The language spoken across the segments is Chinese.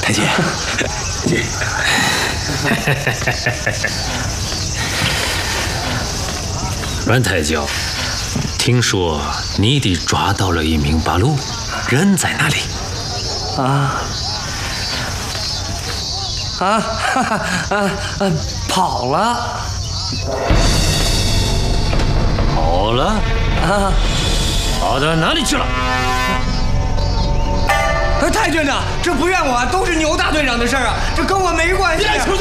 太监。 阮太教，听说你的抓到了一名八路，人在哪里？ 跑了。 跑了？跑到哪里去了？ 太君呢？这不怨我，都是牛大队长的事儿啊，这跟我没关系。 你来抽嘴！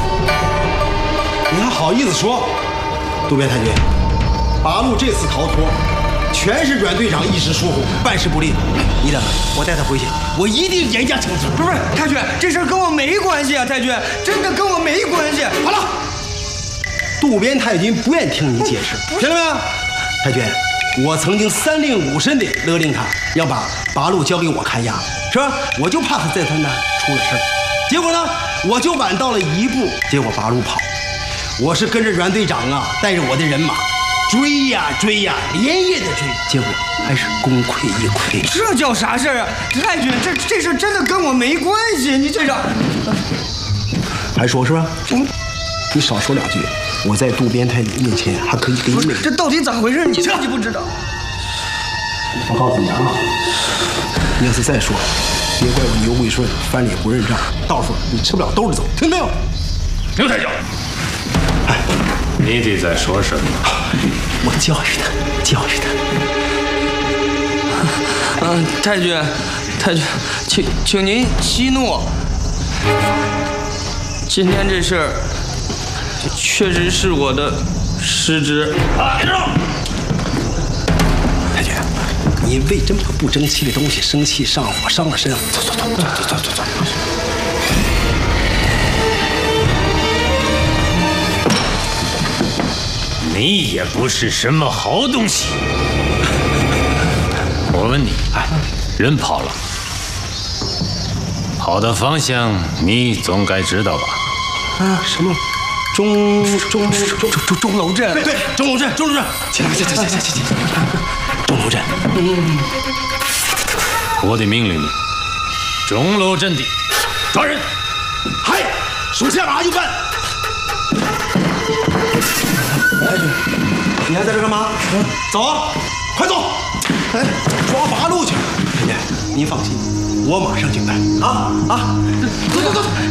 你还好意思说？渡边太君，八路这次逃脱，全是阮队长一时疏忽，办事不力。你等，我带他回去，我一定严加惩治。 不是太君，这事儿跟我没关系啊，太君，真的跟我没关系。 好了，渡边太君不愿听你解释，听到没有？太君，我曾经三令五申地勒令他要把八路交给我看押，是吧？我就怕他在他那出了事儿。结果呢，我就晚到了一步，结果八路跑。我是跟着阮队长啊，带着我的人马追呀追呀，连夜的追，结果还是功亏一篑。 这叫啥事儿啊？太君，这事儿真的跟我没关系。你这还说是吧？你少说两句，我在渡边太君面前还可以给你美。 这到底咋回事？你自己不知道。 我告诉你啊，你要是再说，别怪我牛贵顺翻脸不认账，到时候你吃不了兜着走，听到没有？ 刘太教，你得在说什么？ 我教育他，教育他。 太君，请您息怒。今天这事儿确实是我的失职。 别动！ 太君，你为这么个不争气的东西生气上火，伤了身。走。 你也不是什么好东西。我问你，人跑了，跑的方向你总该知道吧？ 什么？钟楼镇？对，钟楼镇。起来，钟楼镇。 我的命令你，钟楼镇地抓人。 嗨，属下马上就办。太君，你还在这干嘛？走啊，快走！抓八路去。太君，您放心，我马上就办。走。